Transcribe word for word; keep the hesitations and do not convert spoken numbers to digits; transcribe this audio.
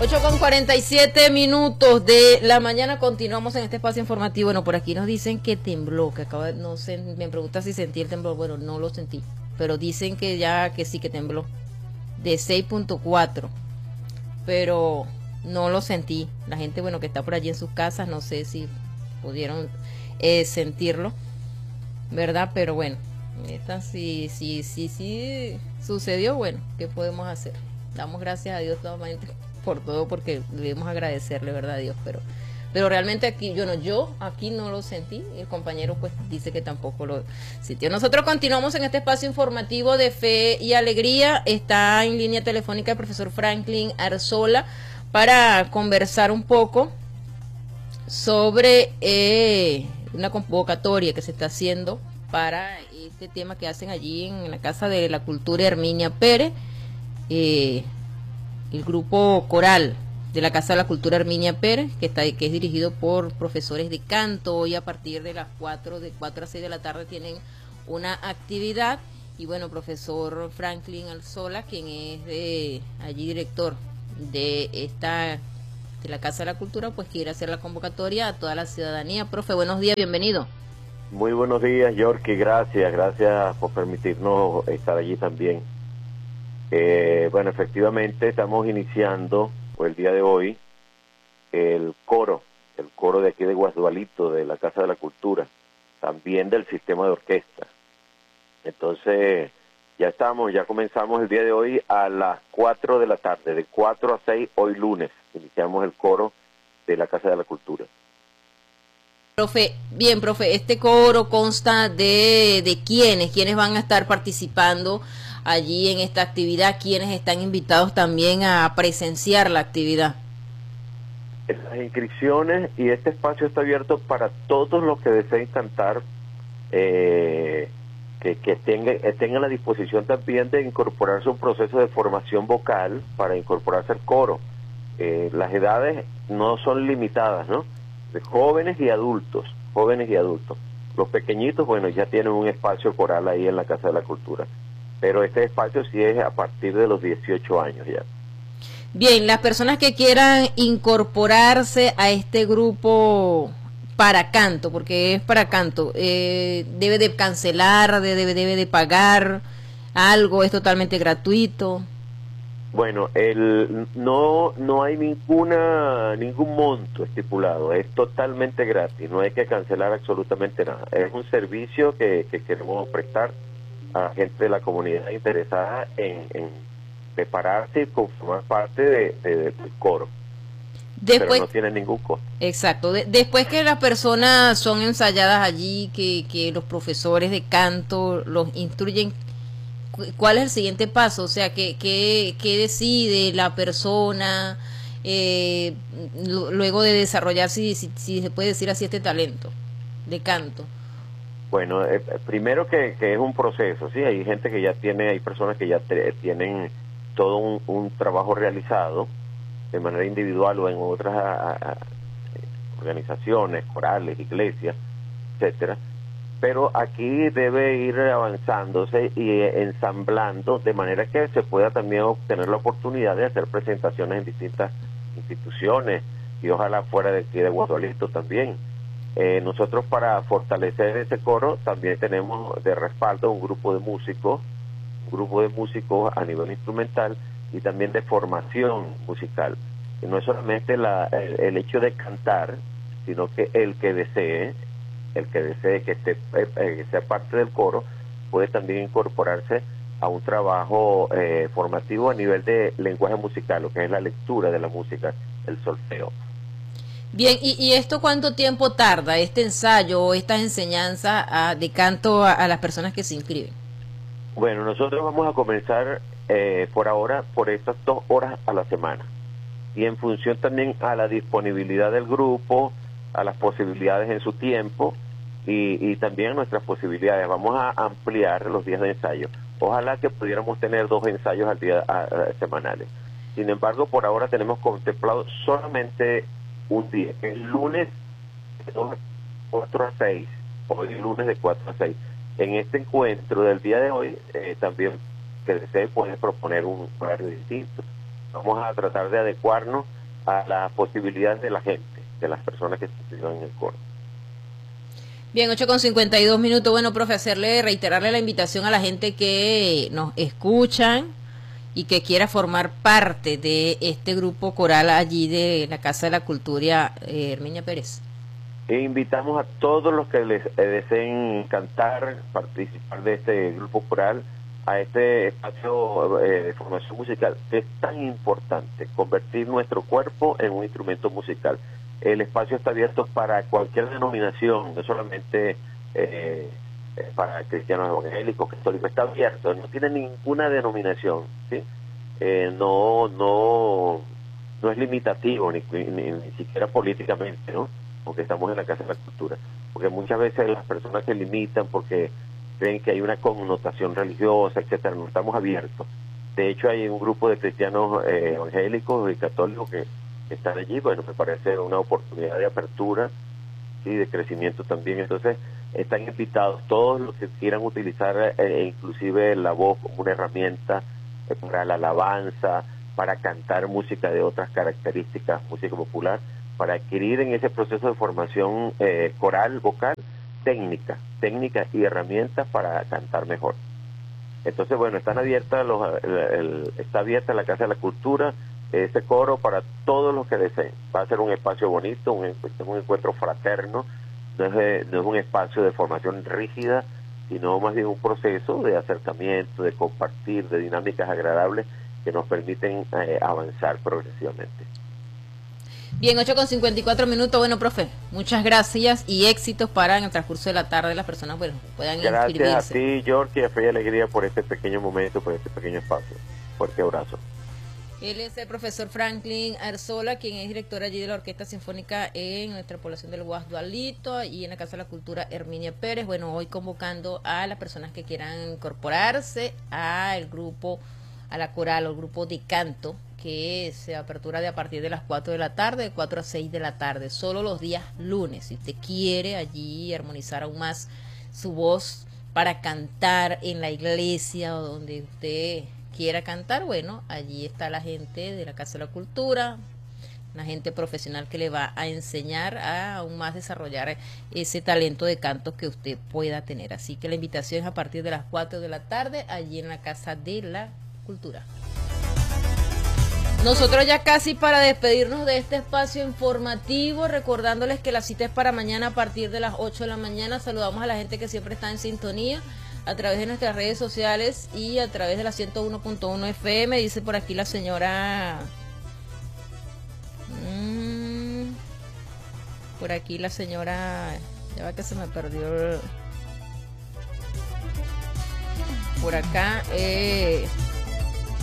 ocho con cuarenta y siete minutos de la mañana, continuamos en este espacio informativo. Bueno, por aquí nos dicen que tembló, que acaba de, no sé, me pregunta si sentí el temblor. Bueno, no lo sentí, pero dicen que ya que sí que tembló, de seis punto cuatro, pero no lo sentí. La gente, bueno, que está por allí en sus casas, no sé si pudieron eh, sentirlo, ¿verdad? Pero bueno, esta sí, sí, sí, sí sucedió. Bueno, ¿qué podemos hacer? Damos gracias a Dios nuevamente por todo, porque debemos agradecerle, ¿verdad, a Dios? Pero pero realmente aquí, yo no, yo aquí no lo sentí, y el compañero pues dice que tampoco lo sintió. Nosotros continuamos en este espacio informativo de Fe y Alegría. Está en línea telefónica el profesor Franklin Arzola para conversar un poco sobre eh, una convocatoria que se está haciendo para este tema que hacen allí en la Casa de la Cultura Herminia Pérez, eh, el grupo coral de la Casa de la Cultura Herminia Pérez, que está que es dirigido por profesores de canto. Hoy a partir de las cuatro, de cuatro a seis de la tarde tienen una actividad. Y bueno, profesor Franklin Arzola, quien es de allí director de esta de la Casa de la Cultura, pues quiere hacer la convocatoria a toda la ciudadanía. Profe, buenos días, bienvenido. Muy buenos días, Yorky, gracias, gracias por permitirnos estar allí también. Eh, bueno, efectivamente estamos iniciando por el día de hoy el coro, el coro de aquí de Guasdualito, de la Casa de la Cultura, también del sistema de orquesta. Entonces, ya estamos, ya comenzamos el día de hoy a las cuatro de la tarde, de cuatro a seis, hoy lunes, iniciamos el coro de la Casa de la Cultura. Profe, bien, profe, este coro consta de, de quiénes, quiénes van a estar participando allí en esta actividad, quiénes están invitados también a presenciar la actividad. Las inscripciones y este espacio está abierto para todos los que deseen cantar, eh, que, que tengan, tengan la disposición también de incorporarse a un proceso de formación vocal para incorporarse al coro. Eh, las edades no son limitadas, ¿no? De jóvenes y adultos, jóvenes y adultos. Los pequeñitos, bueno, ya tienen un espacio coral ahí en la Casa de la Cultura, pero este espacio sí es a partir de los dieciocho años ya. Bien, las personas que quieran incorporarse a este grupo para canto, porque es para canto, eh, debe de cancelar, debe, debe de pagar algo, es totalmente gratuito. Bueno, el, no no hay ninguna ningún monto estipulado, es totalmente gratis, no hay que cancelar absolutamente nada. Es un servicio que, que queremos prestar a la gente de la comunidad interesada en, en prepararse y conformar parte de, de, del coro. Después, pero no tiene ningún costo. Exacto. De, después que las personas son ensayadas allí, que, que los profesores de canto los instruyen, ¿cuál es el siguiente paso? O sea, ¿qué, qué, qué decide la persona eh, luego de desarrollar, si, si, si se puede decir así, este talento de canto? Bueno, eh, primero que, que es un proceso, sí, hay gente que ya tiene, hay personas que ya te, tienen todo un, un trabajo realizado de manera individual o en otras a, a, organizaciones, corales, iglesias, etcétera. Pero aquí debe ir avanzándose y ensamblando de manera que se pueda también obtener la oportunidad de hacer presentaciones en distintas instituciones y ojalá fuera de aquí de Guasdualito también. Eh, nosotros, para fortalecer ese coro, también tenemos de respaldo un grupo de músicos, un grupo de músicos a nivel instrumental y también de formación musical. Y no es solamente la, el, el hecho de cantar, sino que el que desee, el que desee que esté, eh, que sea parte del coro, puede también incorporarse a un trabajo eh, formativo a nivel de lenguaje musical, lo que es la lectura de la música, el solfeo. Bien, ¿y, y esto cuánto tiempo tarda, este ensayo o esta enseñanza a, de canto a, a las personas que se inscriben? Bueno, nosotros vamos a comenzar eh, por ahora por estas dos horas a la semana y en función también a la disponibilidad del grupo, a las posibilidades en su tiempo y, y también a nuestras posibilidades. Vamos a ampliar los días de ensayo. Ojalá que pudiéramos tener dos ensayos al día a, a, semanales. Sin embargo, por ahora tenemos contemplado solamente un día, el lunes de cuatro a seis, hoy lunes de cuatro a seis. En este encuentro del día de hoy, eh, también que desee puede proponer un horario distinto. vamos a tratar de adecuarnos a las posibilidades de la gente, de las personas que se inscriban en el coro. Bien, ocho con cincuenta y dos minutos. Bueno, profe, hacerle, reiterarle la invitación a la gente que nos escuchan y que quiera formar parte de este grupo coral allí de la Casa de la Cultura eh, Herminia Pérez. E invitamos a todos los que les eh, deseen cantar, participar de este grupo coral, a este espacio eh, de formación musical, que es tan importante, convertir nuestro cuerpo en un instrumento musical. El espacio está abierto para cualquier denominación, no solamente eh, para cristianos evangélicos, católicos, está abierto, no tiene ninguna denominación, ¿sí? Eh, no, no, no es limitativo, ni, ni, ni siquiera políticamente, ¿no? Porque estamos en la Casa de la Cultura. Porque muchas veces las personas se limitan porque creen que hay una connotación religiosa, etcétera. No, estamos abiertos. De hecho, hay un grupo de cristianos eh, evangélicos y católicos que están allí. Bueno, me parece una oportunidad de apertura y ¿sí? de crecimiento también. Entonces, están invitados todos los que quieran utilizar eh, inclusive la voz como una herramienta eh, para la alabanza, para cantar música de otras características, música popular, para adquirir en ese proceso de formación eh, coral, vocal, técnica, técnica y herramientas para cantar mejor. Entonces, bueno, están abiertas los, el, el, está abierta la Casa de la Cultura, ese coro para todos los que deseen. Va a ser un espacio bonito, un, un encuentro fraterno, no es, de, no es un espacio de formación rígida, sino más bien un proceso de acercamiento, de compartir, de dinámicas agradables que nos permiten eh, avanzar progresivamente. Bien, ocho con cincuenta y cuatro minutos. Bueno, profe, muchas gracias y éxitos para en el transcurso de la tarde las personas bueno, puedan gracias inscribirse. Gracias a ti, George, y a Fe y Alegría por este pequeño momento, por este pequeño espacio. Fuerte abrazo. Él es el profesor Franklin Arzola, quien es director allí de la Orquesta Sinfónica en nuestra población del Guasdualito y en la Casa de la Cultura Herminia Pérez. Bueno, hoy convocando a las personas que quieran incorporarse al grupo, a la coral o al grupo de canto, que se apertura de a partir de las cuatro de la tarde, de cuatro a seis de la tarde, solo los días lunes. Si usted quiere allí armonizar aún más su voz para cantar en la iglesia o donde usted quiera cantar, bueno, allí está la gente de la Casa de la Cultura, una gente profesional que le va a enseñar a aún más desarrollar ese talento de canto que usted pueda tener. Así que la invitación es a partir de las cuatro de la tarde, allí en la Casa de la Cultura. Nosotros ya casi para despedirnos de este espacio informativo, recordándoles que la cita es para mañana a partir de las ocho de la mañana. Saludamos a la gente que siempre está en sintonía a través de nuestras redes sociales y a través de la ciento uno punto uno F M. Dice por aquí la señora... Mmm, por aquí la señora... Ya va que se me perdió... El, por acá... Eh,